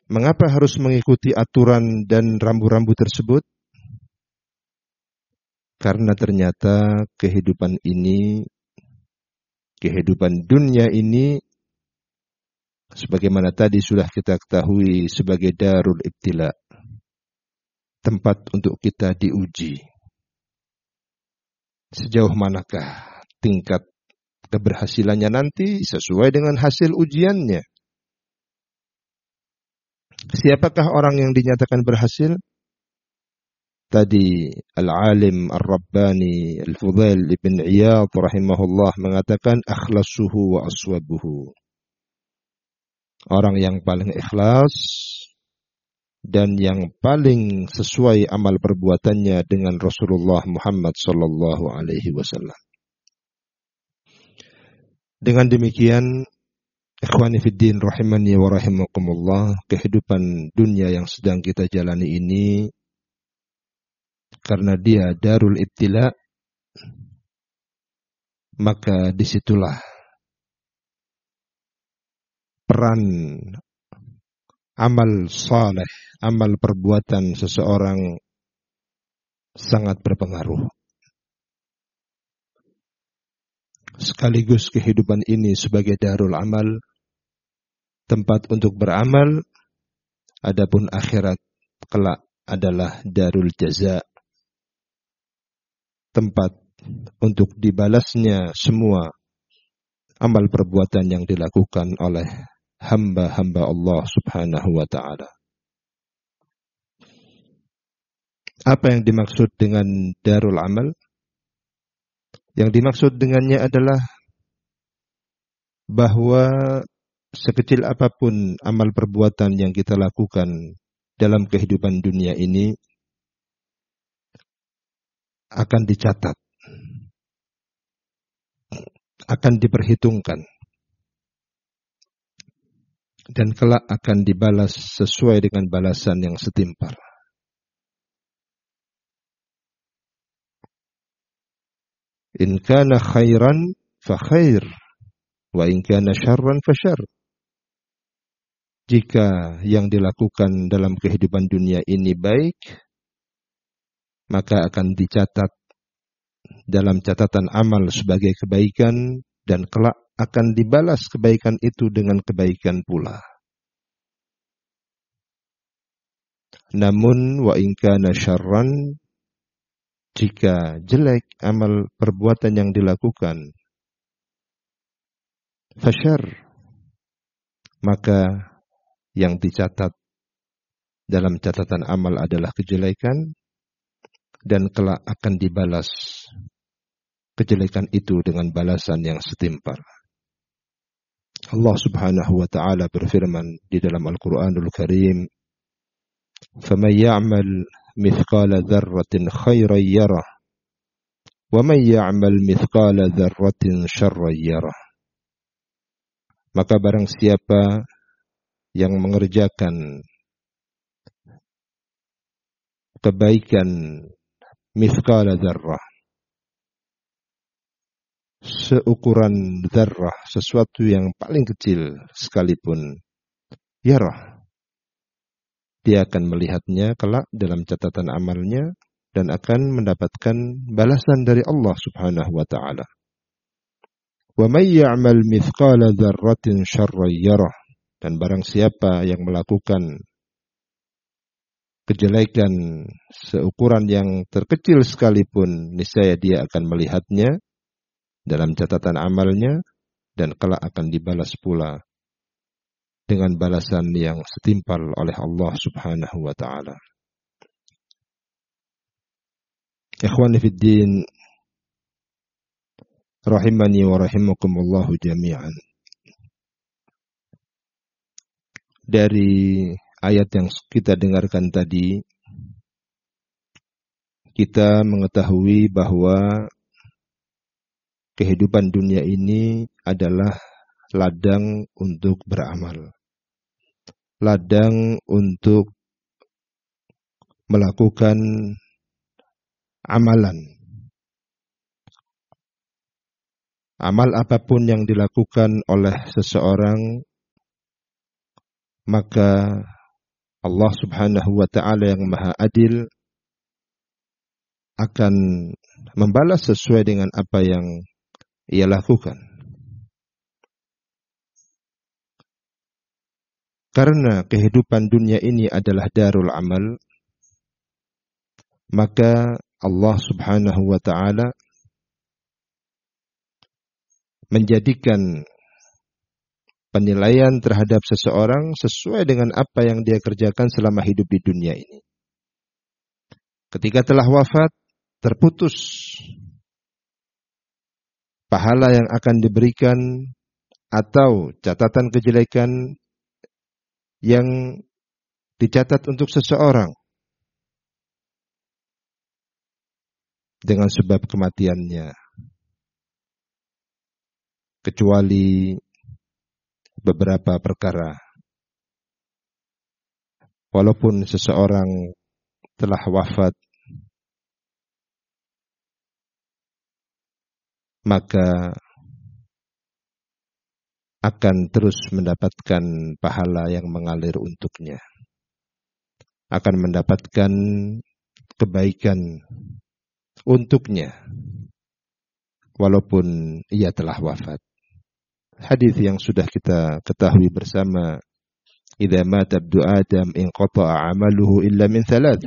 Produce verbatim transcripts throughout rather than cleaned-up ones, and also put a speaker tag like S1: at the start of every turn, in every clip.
S1: Mengapa harus mengikuti aturan dan rambu-rambu tersebut? Karena ternyata kehidupan ini, kehidupan dunia ini, sebagaimana tadi sudah kita ketahui sebagai darul ibtila, tempat untuk kita diuji. Sejauh manakah tingkat keberhasilannya nanti sesuai dengan hasil ujiannya. Siapakah orang yang dinyatakan berhasil? Tadi Al-Alim Ar-Rabbani Al-Fudail Ibn Iyad rahimahullah mengatakan akhlasuhu wa aswabuhu. Orang yang paling ikhlas dan yang paling sesuai amal perbuatannya dengan Rasulullah Muhammad sallallahu alaihi wasallam. Dengan demikian, ikhwani fiddin rahimani wa rahimakumullah, kehidupan dunia yang sedang kita jalani ini, karena dia darul ibtila, maka disitulah peran amal saleh, amal perbuatan seseorang sangat berpengaruh. Sekaligus kehidupan ini sebagai darul amal, tempat untuk beramal, adapun akhirat kelak adalah darul jaza, tempat untuk dibalasnya semua amal perbuatan yang dilakukan oleh hamba-hamba Allah subhanahu wa ta'ala. Apa yang dimaksud dengan darul amal? Yang dimaksud dengannya adalah bahwa sekecil apapun amal perbuatan yang kita lakukan dalam kehidupan dunia ini akan dicatat, akan diperhitungkan, dan kelak akan dibalas sesuai dengan balasan yang setimpal. In kana khairan fa khair, wa in kana syarran fa syarr. Jika yang dilakukan dalam kehidupan dunia ini baik, maka akan dicatat dalam catatan amal sebagai kebaikan, dan kelak akan dibalas kebaikan itu dengan kebaikan pula. Namun wa in kana syarran, jika jelek amal perbuatan yang dilakukan, fasyarr, maka yang dicatat dalam catatan amal adalah kejelekan, dan kelak akan dibalas kejelekan itu dengan balasan yang setimpal. Allah subhanahu wa ta'ala berfirman di dalam Al-Quranul Karim, فَمَنْ يَعْمَلْ مِثْقَالَ ذَرَّةٍ خَيْرًا يَرَهُ وَمَنْ يَعْمَلْ مِثْقَالَ ذَرَّةٍ شَرًّا يَرَهُ. Maka barang siapa yang mengerjakan kebaikan mithqala dzarrah, seukuran dzarrah, sesuatu yang paling kecil sekalipun, yarah, dia akan melihatnya kelak dalam catatan amalnya dan akan mendapatkan balasan dari Allah subhanahu wa ta'ala. Wa may ya'mal mithqala dzarratin syarran yarah, dan barang siapa yang melakukan kejelekan seukuran yang terkecil sekalipun, niscaya dia akan melihatnya dalam catatan amalnya, dan kelak akan dibalas pula dengan balasan yang setimpal oleh Allah subhanahu wa ta'ala. Ikhwani fid din, rahimani wa rahimakumullahu jami'an. Dari ayat yang kita dengarkan tadi, kita mengetahui bahwa kehidupan dunia ini adalah ladang untuk beramal, ladang untuk melakukan amalan. Amal apapun yang dilakukan oleh seseorang, maka Allah Subhanahu wa Ta'ala yang Maha Adil akan membalas sesuai dengan apa yang ia lakukan. Karena kehidupan dunia ini adalah darul amal, maka Allah Subhanahu wa Ta'ala menjadikan penilaian terhadap seseorang sesuai dengan apa yang dia kerjakan selama hidup di dunia ini. Ketika telah wafat, terputus pahala yang akan diberikan atau catatan kejelekan yang dicatat untuk seseorang dengan sebab kematiannya, kecuali beberapa perkara. Walaupun seseorang telah wafat, maka akan terus mendapatkan pahala yang mengalir untuknya, akan mendapatkan kebaikan untuknya walaupun ia telah wafat. Hadis yang sudah kita ketahui bersama, idza mata ibnu adam inqata'a 'amaluhu illa min thalath.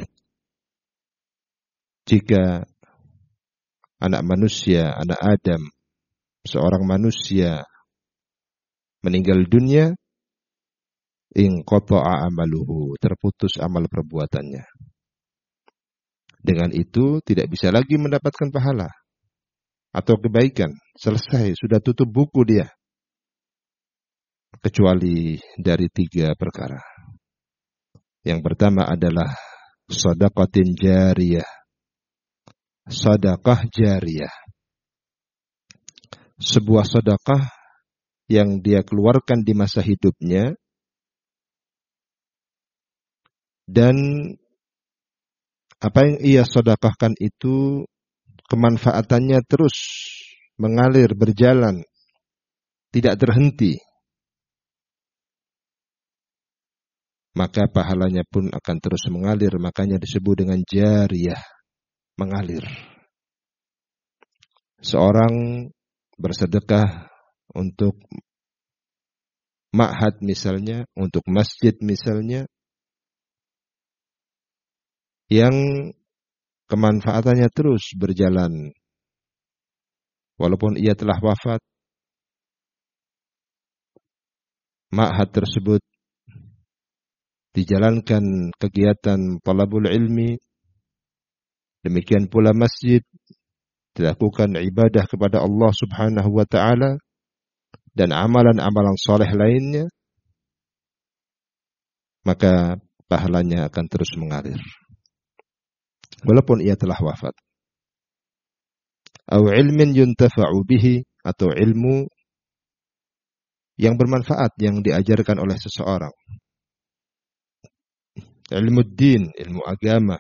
S1: Jika anak manusia, anak Adam, seorang manusia meninggal dunia, inqata'a 'amaluhu, terputus amal perbuatannya. Dengan itu tidak bisa lagi mendapatkan pahala atau kebaikan. Selesai, sudah tutup buku dia. Kecuali dari tiga perkara. Yang pertama adalah shadaqatin jariyah. Sedekah jariyah. Sebuah sedekah yang dia keluarkan di masa hidupnya dan apa yang ia sedekahkan itu kemanfaatannya terus mengalir, berjalan, tidak terhenti. Maka pahalanya pun akan terus mengalir, makanya disebut dengan jariyah, mengalir. Seorang bersedekah untuk ma'had misalnya, untuk masjid misalnya, yang kemanfaatannya terus berjalan. Walaupun ia telah wafat, ma'had tersebut dijalankan kegiatan talabul ilmi, demikian pula masjid, dilakukan ibadah kepada Allah Subhanahu wa Ta'ala, dan amalan-amalan saleh lainnya, maka pahalanya akan terus mengalir walaupun ia telah wafat. Au ilmin yuntafa'u bihi, atau ilmu yang bermanfaat yang diajarkan oleh seseorang. Ilmu din, ilmu agama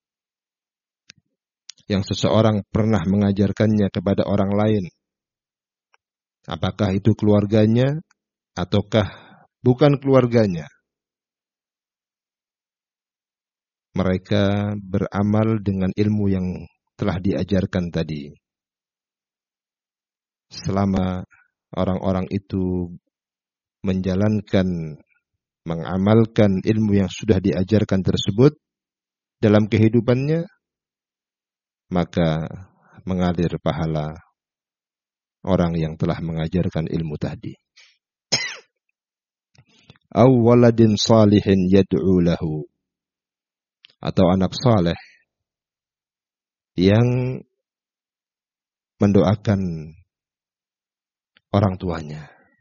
S1: yang seseorang pernah mengajarkannya kepada orang lain. Apakah itu keluarganya ataukah bukan keluarganya. Mereka beramal dengan ilmu yang telah diajarkan tadi. Selama orang-orang itu menjalankan, mengamalkan ilmu yang sudah diajarkan tersebut dalam kehidupannya, maka mengalir pahala orang yang telah mengajarkan ilmu tadi. Aw waladin salihin yad'u lahu, atau anak saleh yang mendoakan orang tuanya.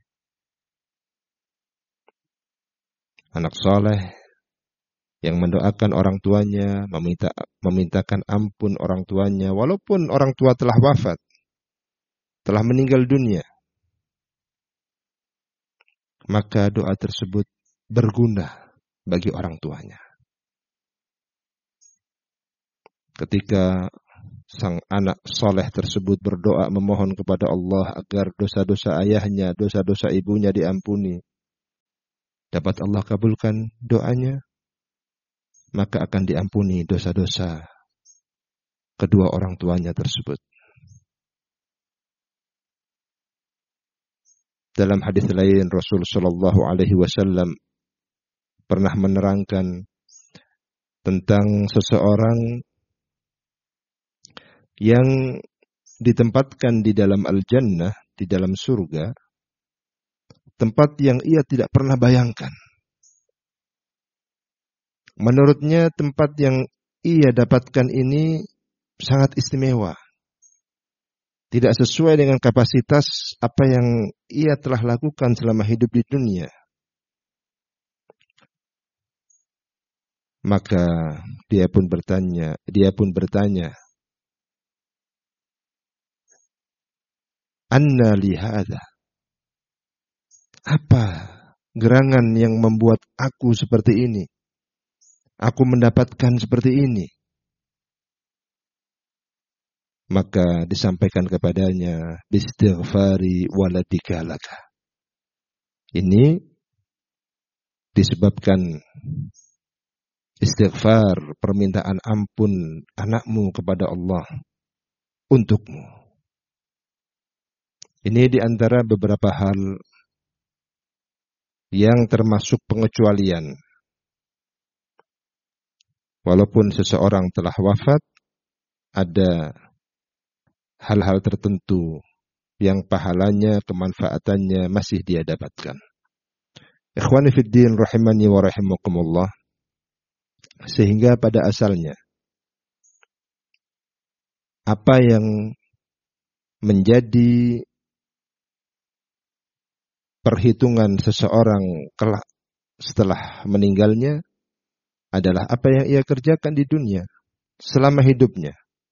S1: Anak saleh yang mendoakan orang tuanya, meminta memintakan ampun orang tuanya, walaupun orang tua telah wafat, telah meninggal dunia, maka doa tersebut berguna bagi orang tuanya. Ketika sang anak saleh tersebut berdoa memohon kepada Allah agar dosa-dosa ayahnya, dosa-dosa ibunya diampuni, dapat Allah kabulkan doanya, maka akan diampuni dosa-dosa kedua orang tuanya tersebut. Dalam hadis lain Rasul sallallahu alaihi wasallam pernah menerangkan tentang seseorang yang ditempatkan di dalam al-jannah, di dalam surga, tempat yang ia tidak pernah bayangkan. Menurutnya tempat yang ia dapatkan ini sangat istimewa. Tidak sesuai dengan kapasitas apa yang ia telah lakukan selama hidup di dunia. Maka dia pun bertanya, dia pun bertanya, "Anna li hadza?" Apa gerangan yang membuat aku seperti ini? Aku mendapatkan seperti ini. Maka disampaikan kepadanya, "Bistighfari waladika laka." Ini disebabkan istighfar, permintaan ampun anakmu kepada Allah untukmu. Ini di antara beberapa hal yang termasuk pengecualian. Walaupun seseorang telah wafat, ada hal-hal tertentu yang pahalanya, kemanfaatannya masih dia dapatkan. Ikhwani fid din rahimani wa rahimakumullah. Sehingga pada asalnya apa yang menjadi perhitungan seseorang kelak setelah meninggalnya adalah apa yang ia kerjakan di dunia selama hidupnya.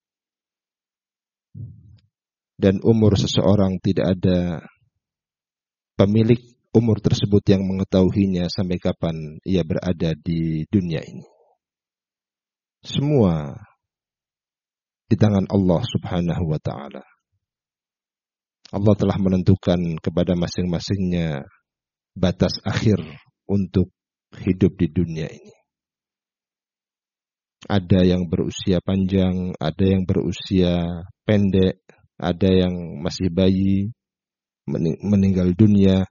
S1: Dan umur seseorang tidak ada pemilik umur tersebut yang mengetahuinya sampai kapan ia berada di dunia ini. Semua di tangan Allah Subhanahu wa ta'ala. Allah telah menentukan kepada masing-masingnya batas akhir untuk hidup di dunia ini. Ada yang berusia panjang, ada yang berusia pendek, ada yang masih bayi, meninggal dunia,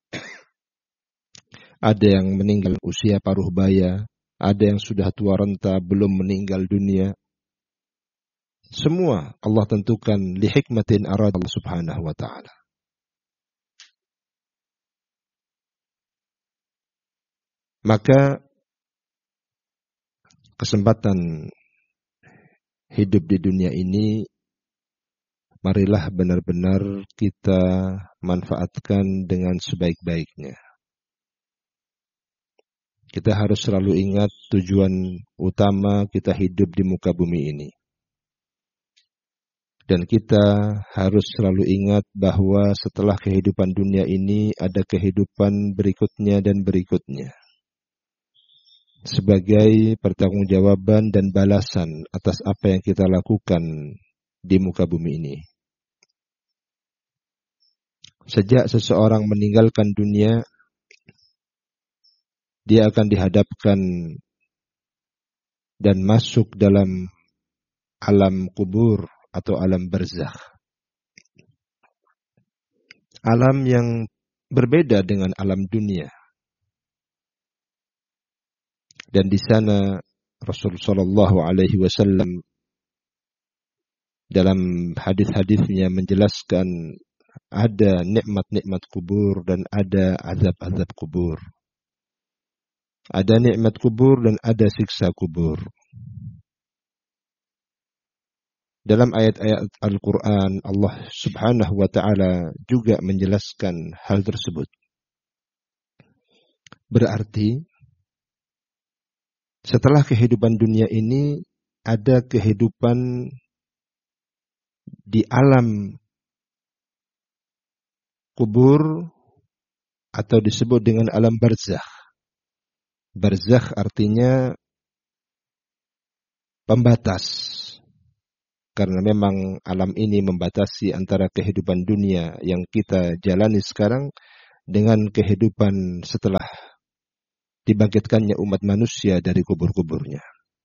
S1: ada yang meninggal usia paruh baya, ada yang sudah tua renta belum meninggal dunia. Semua Allah tentukan li hikmatin arad Allah Subhanahu wa ta'ala. Maka kesempatan hidup di dunia ini marilah benar-benar kita manfaatkan dengan sebaik-baiknya. Kita harus selalu ingat tujuan utama kita hidup di muka bumi ini. Dan kita harus selalu ingat bahwa setelah kehidupan dunia ini ada kehidupan berikutnya dan berikutnya. Sebagai pertanggungjawaban dan balasan atas apa yang kita lakukan di muka bumi ini. Sejak seseorang meninggalkan dunia, dia akan dihadapkan dan masuk dalam alam kubur atau alam barzakh. Alam yang berbeda dengan alam dunia. Dan di sana Rasulullah Shallallahu Alaihi Wasallam dalam hadis-hadisnya menjelaskan ada nikmat-nikmat kubur dan ada azab-azab kubur. Ada nikmat kubur dan ada siksa kubur. Dalam ayat-ayat Al-Quran, Allah Subhanahu wa ta'ala juga menjelaskan hal tersebut. Berarti setelah kehidupan dunia ini ada kehidupan di alam kubur atau disebut dengan alam barzakh. Barzakh artinya pembatas. Karena memang alam ini membatasi antara kehidupan dunia yang kita jalani sekarang dengan kehidupan setelah dibangkitkannya umat manusia dari kubur-kuburnya.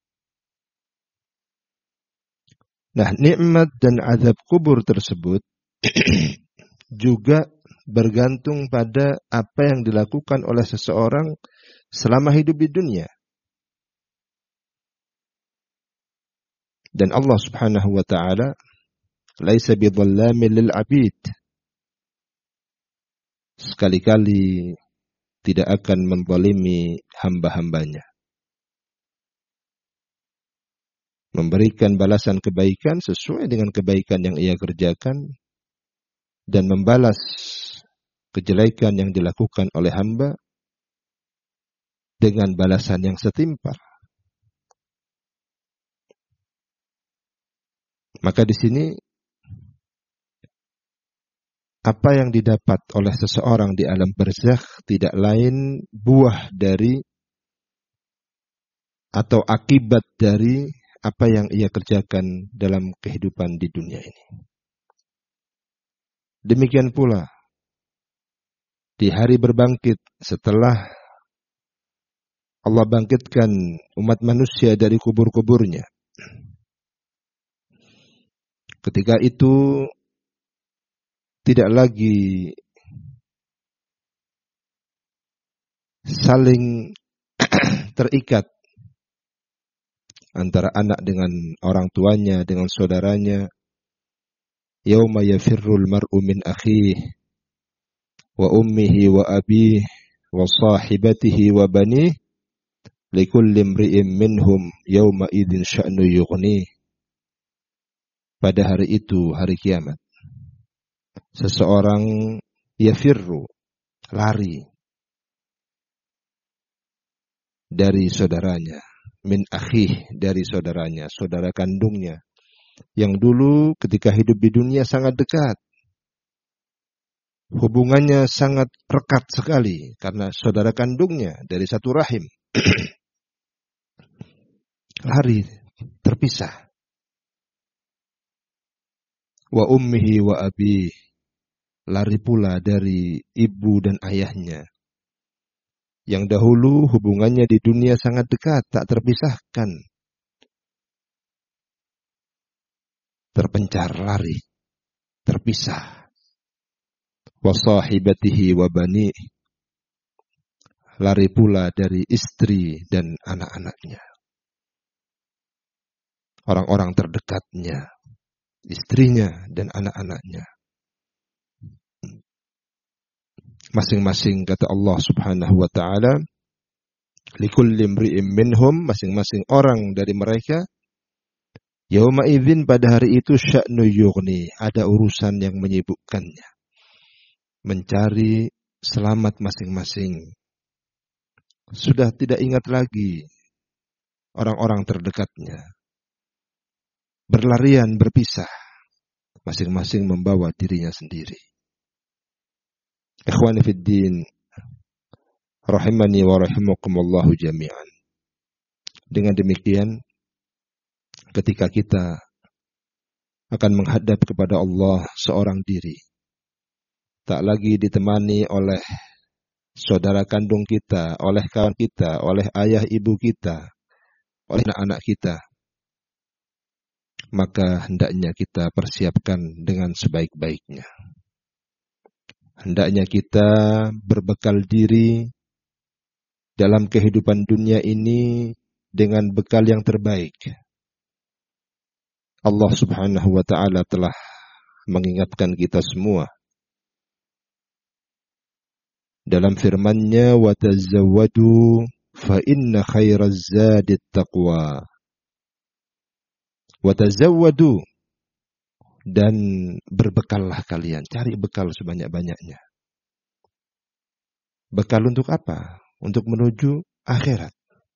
S1: Nah, nikmat dan azab kubur tersebut juga bergantung pada apa yang dilakukan oleh seseorang selama hidup di dunia. Dan Allah Subhanahu wa ta'ala laisa bidhallamin lil 'abid. Sekali-kali tidak akan menzalimi hamba-hambanya. Memberikan balasan kebaikan sesuai dengan kebaikan yang ia kerjakan dan membalas kejelekan yang dilakukan oleh hamba dengan balasan yang setimpal. Maka di sini apa yang didapat oleh seseorang di alam barzakh tidak lain buah dari atau akibat dari apa yang ia kerjakan dalam kehidupan di dunia ini. Demikian pula di hari berbangkit setelah Allah bangkitkan umat manusia dari kubur-kuburnya. Ketika itu tidak lagi saling terikat antara anak dengan orang tuanya, dengan saudaranya. Yauma yafirrul mar'u min akhihi wa ummihi wa abihi wa sahibatihi wa banihi likulli imri'in minhum yauma idzin sya'nu yughni. Pada hari itu, hari kiamat, seseorang yafirru, lari dari saudaranya, min akhih, dari saudaranya, saudara kandungnya, yang dulu ketika hidup di dunia sangat dekat. Hubungannya sangat rekat sekali karena saudara kandungnya dari satu rahim. Lari, terpisah. Wa ummihi wa abi, lari pula dari ibu dan ayahnya. Yang dahulu hubungannya di dunia sangat dekat, tak terpisahkan. Terpencar, lari, terpisah. Wa sahibatihi wa bani, lari pula dari istri dan anak-anaknya. Orang-orang terdekatnya, istrinya dan anak-anaknya. Masing-masing, kata Allah Subhanahu wa ta'ala, likulli imri'in minhum, masing-masing orang dari mereka, yauma idzin, pada hari itu, sya'nu yughni, ada urusan yang menyibukkannya, mencari selamat masing-masing. Sudah tidak ingat lagi orang-orang terdekatnya. Berlarian, berpisah, masing-masing membawa dirinya sendiri. Ikhwani fid din, rahimani wa rahimakumullahu jami'an. Dengan demikian, ketika kita akan menghadap kepada Allah seorang diri, tak lagi ditemani oleh saudara kandung kita, oleh kawan kita, oleh ayah ibu kita, oleh anak-anak kita, maka hendaknya kita persiapkan dengan sebaik-baiknya. Hendaknya kita berbekal diri dalam kehidupan dunia ini dengan bekal yang terbaik. Allah Subhanahu wa ta'ala telah mengingatkan kita semua dalam firman-Nya, wa tazawwadu fa inna khairaz zadit taqwa. Wa tazawwadu, dan berbekallah kalian, cari bekal sebanyak-banyaknya. Bekal untuk apa? Untuk menuju akhirat.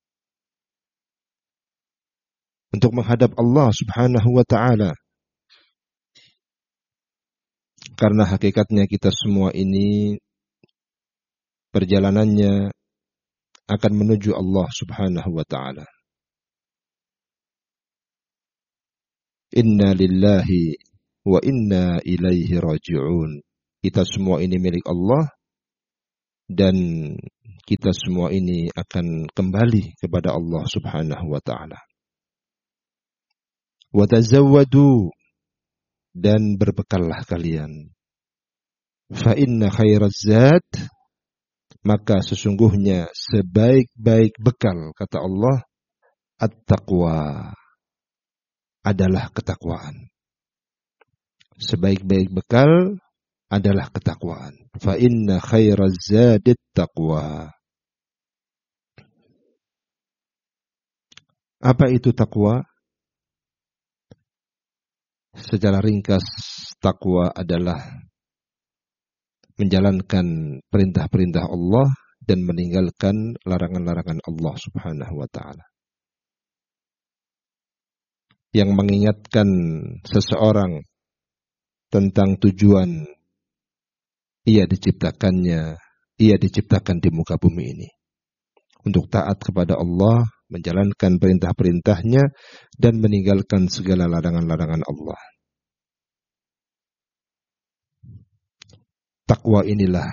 S1: Untuk menghadap Allah Subhanahu wa ta'ala. Karena hakikatnya kita semua ini perjalanannya akan menuju Allah Subhanahu wa ta'ala. Inna lillahi wa inna ilaihi raji'un. Kita semua ini milik Allah dan kita semua ini akan kembali kepada Allah Subhanahu wa ta'ala. Wa tazawwadu, dan berbekallah kalian. Fa inna khairaz zad, maka sesungguhnya sebaik-baik bekal, kata Allah, at-taqwa, adalah ketakwaan. Sebaik-baik bekal adalah ketakwaan. Fa inna khairaz zadit taqwa. Apa itu takwa? Secara ringkas, takwa adalah menjalankan perintah-perintah Allah dan meninggalkan larangan-larangan Allah Subhanahu wa ta'ala. Yang mengingatkan seseorang tentang tujuan ia diciptakannya, ia diciptakan di muka bumi ini. Untuk taat kepada Allah, menjalankan perintah-perintahnya, dan meninggalkan segala larangan-larangan Allah. Takwa inilah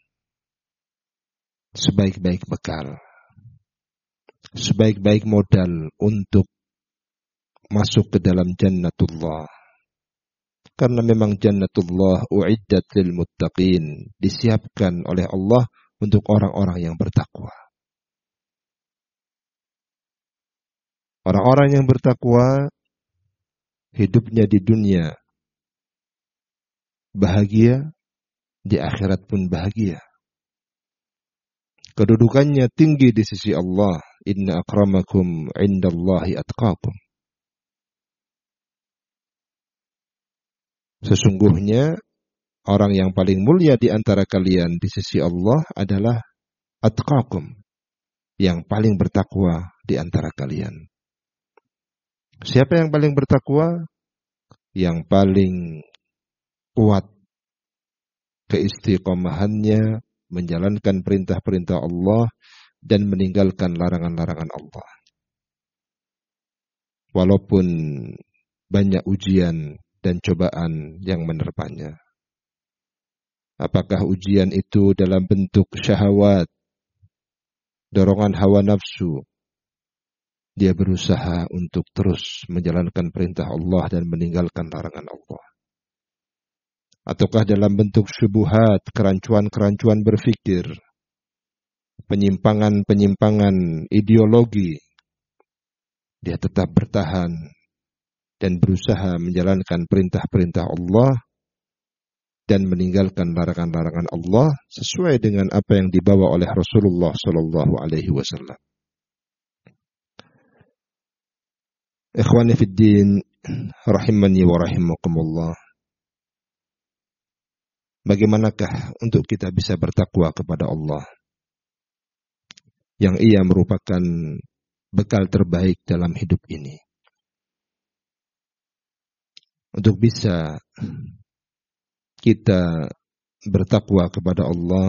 S1: sebaik-baik bekal, sebaik-baik modal untuk masuk ke dalam jannatullah. Karena memang jannatullah uiddat lil muttaqin, disiapkan oleh Allah untuk orang-orang yang bertakwa. Orang-orang yang bertakwa hidupnya di dunia bahagia, di akhirat pun bahagia. Kedudukannya tinggi di sisi Allah. Inna akramakum indallahi atqakum. Sesungguhnya orang yang paling mulia di antara kalian di sisi Allah adalah atqakum, yang paling bertakwa di antara kalian. Siapa yang paling bertakwa? Yang paling kuat keistiqomahannya menjalankan perintah-perintah Allah dan meninggalkan larangan-larangan Allah. Walaupun banyak ujian dan cobaan yang menerpanya. Apakah ujian itu dalam bentuk syahwat, dorongan hawa nafsu? Dia berusaha untuk terus menjalankan perintah Allah dan meninggalkan larangan Allah. Ataukah dalam bentuk syubhat, kerancuan-kerancuan berfikir, penyimpangan-penyimpangan ideologi, dia tetap bertahan dan berusaha menjalankan perintah-perintah Allah dan meninggalkan larangan-larangan Allah sesuai dengan apa yang dibawa oleh Rasulullah sallallahu alaihi wasallam. Ikhwani fid din, rahimani wa rahimakumullah. Bagaimanakah untuk kita bisa bertakwa kepada Allah yang ia merupakan bekal terbaik dalam hidup ini? Untuk bisa kita bertakwa kepada Allah,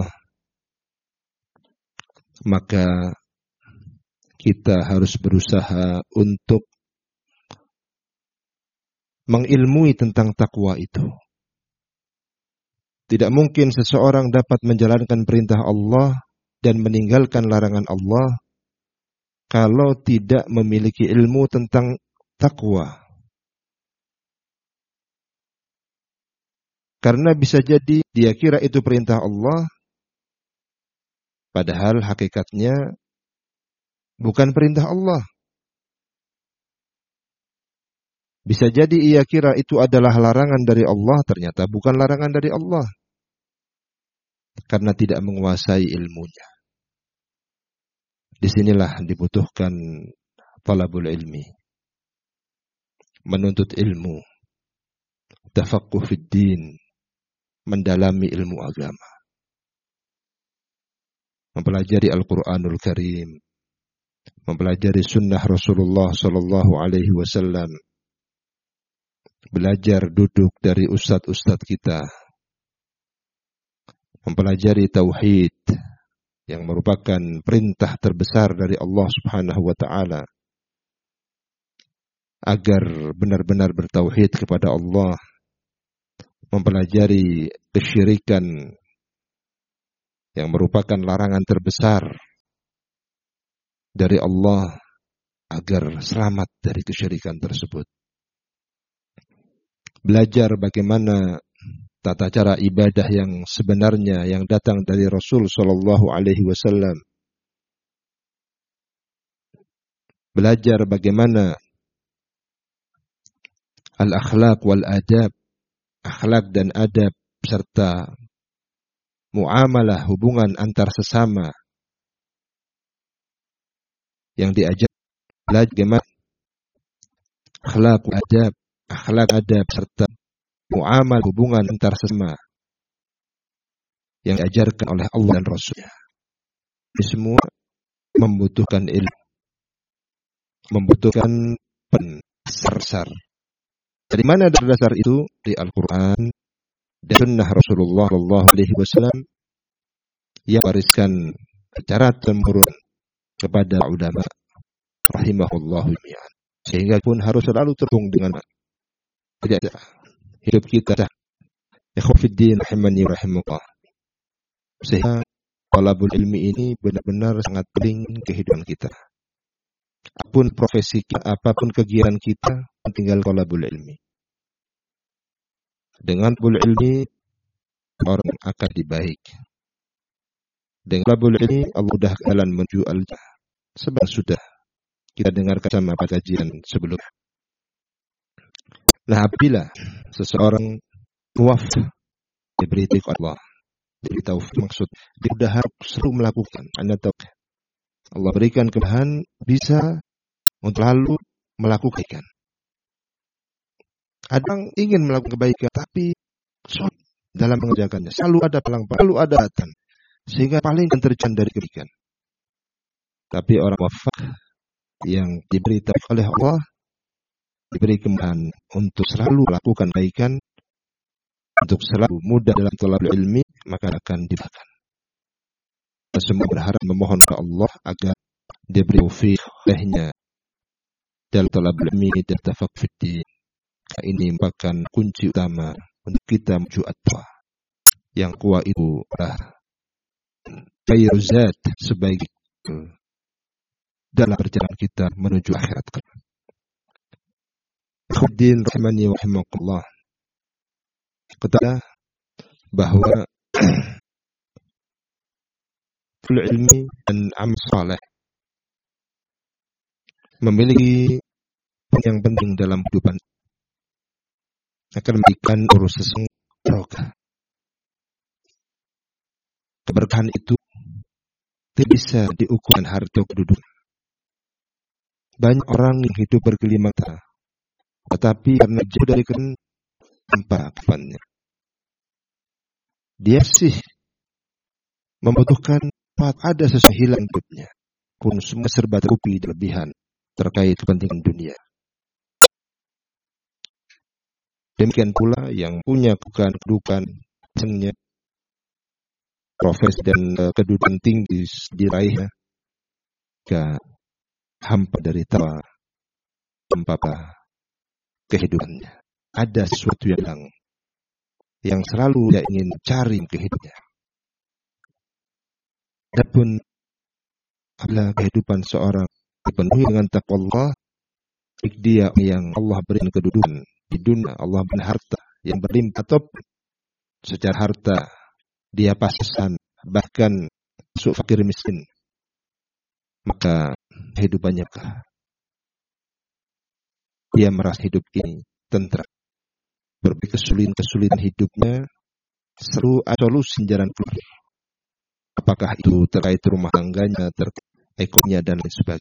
S1: maka kita harus berusaha untuk mengilmui tentang takwa itu. Tidak mungkin seseorang dapat menjalankan perintah Allah dan meninggalkan larangan Allah kalau tidak memiliki ilmu tentang takwa. Karena bisa jadi dia kira itu perintah Allah, padahal hakikatnya bukan perintah Allah. Bisa jadi ia kira itu adalah larangan dari Allah, ternyata bukan larangan dari Allah. Karena tidak menguasai ilmunya. Disinilah dibutuhkan talabul ilmi. Menuntut ilmu. Tafaqquh fid din. Mendalami ilmu agama. Mempelajari Al-Quranul Karim. Mempelajari sunnah Rasulullah sallallahu alaihi wasallam. Belajar duduk dari ustadz-ustadz kita. Mempelajari tauhid yang merupakan perintah terbesar dari Allah Subhanahu wa ta'ala. Agar benar-benar bertauhid kepada Allah. Mempelajari kesyirikan yang merupakan larangan terbesar dari Allah agar selamat dari kesyirikan tersebut. Belajar bagaimana tata cara ibadah yang sebenarnya yang datang dari Rasul Shallallahu Alaihi Wasallam. Belajar bagaimana al-akhlaq wal adab, akhlak dan adab serta muamalah hubungan antar sesama yang diajar. Belajar bagaimana akhlak adab, akhlak adab serta muamalah hubungan antar sesama yang diajarkan oleh Allah dan Rasul-Nya. Ini semua membutuhkan ilmu, membutuhkan dasar-dasar. Dari mana dasar itu? Di Al-Quran dan Sunnah Rasulullah Shallallahu Alaihi Wasallam yang wariskan secara temurun kepada ulama rahimahullahu jami'an. Sehingga pun harus selalu terhubung dengan tidak hidup kita. Ikhwatiddin rahimani rahimakumullah. Sehingga talabul ilmi ini benar-benar sangat penting kehidupan kita. Apapun profesi kita, apapun kegiatan kita, tinggal talabul ilmi. Dengan talabul ilmi orang akan dibaik. Dengan talabul ilmi Allah sudah jalan menuju al-jannah. Sebab sudah kita dengarkan sama pada kajian sebelumnya. Nah, apabila seseorang wafat diberi taufik Allah, diberi taufik maksud dia sudah harus selalu melakukan. Anda tahu, Allah berikan kemudahan bisa untuk lalu melakukan kebaikan. Ada yang ingin melakukan kebaikan tapi sulit dalam mengerjakannya. Selalu ada pelang, selalu ada hambatan sehingga paling terjauh dari kebaikan. Tapi orang wafat yang diberi taufik oleh Allah, diberi kemudahan untuk selalu melakukan kebaikan, untuk selalu mudah dalam talabul ilmi, maka akan diberikan. Kita semua berharap memohon kepada Allah agar diberi taufik olehnya dalam talabul ilmi dan tafaqquh fid din. Ini merupakan kunci utama untuk kita menuju at-taqwa. Yang kuat itu adalah khairuz zat sebagai dalam perjalanan kita menuju akhirat. Ikhwatiddin rahimani wa rahimakumullah. Kata bahwa ilmi dan amal saleh memiliki yang penting dalam kehidupan, akan memberikan urusan barokah. Keberkahan itu tidak bisa diukur dengan harta kedudukan. Banyak orang yang hidup bergelimang mata, tetapi karena jauh dari kebenaran tanpa kehidupannya, dia sih membutuhkan ada sesuatu hilang hidupnya, pun semua serba tertutupi berlebihan terkait kepentingan dunia. Demikian pula yang punya kedudukan, kedudukan profesi dan uh, kedudukan tinggi diraihnya, ke hampa dari tawa, hampa kehidupannya. Ada sesuatu yang hilang, yang selalu dia ingin cari kehidupannya. Adapun adalah kehidupan seorang dipenuhi dengan takwa Allah, dia yang Allah berikan kedudukan di dunia, Allah beri harta yang berlimpah atau secara harta dia pas-pasan, bahkan masuk fakir miskin, maka kehidupannya dia merasa hidup ini tentram. Berbagai kesulitan-kesulitan hidupnya selalu ada solusi jalan keluar. Apakah itu terkait rumah tangganya, terkait ekonominya dan lain sebagainya.